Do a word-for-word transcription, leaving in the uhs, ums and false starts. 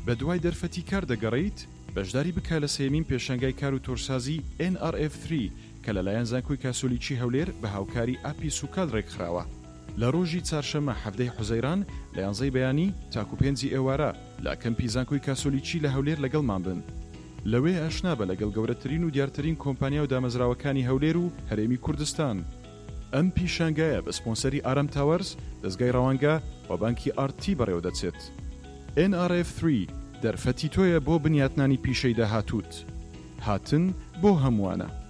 بە دوای دەرفەتی کار دەگەڕیت بەشداری بکە لە سێمین پێشەنگای کار و تۆرسازی ئێن ئار ئێف سێ کە لەلایەن زانکۆی کاسۆلیکی هەولێر بە هاوکاری ئاپی سوکات ڕێکخراوە لە ڕۆژی چارشەمە هەفتەی حوزەیران لە یانزەی بەیانی تاکو پێنجی ئێوارە لە کەمپی زانکۆی کاسۆلیکی لە هەولێر لەگەڵمان بن. لەوێ ئاشنا بە لەگەڵ گەورەترین و دیارترین کۆمپانیا و دامەزراوەکانی هەولێر و هەرێمی کوردستان. ئەم پیشانگایە بە سپۆنسەری ئارەم تاوەرز دەستگای ڕەوانگە و بانکی ئار تی بەڕێوە دەچێت. ئێن ئار ئێف سێ دەرفەتی تۆیە بۆ بنیاتنانی پیشەی داهاتووت. هاتن بۆ هەمووانە.